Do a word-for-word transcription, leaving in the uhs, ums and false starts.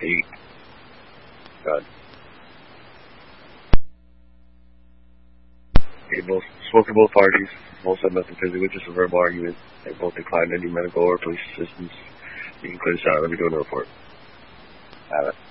eight. God. Okay, both spoke to both parties. Both said nothing physically, just a verbal argument. They both declined any medical or police assistance. You can clear this out. Let me go in the report. Have it.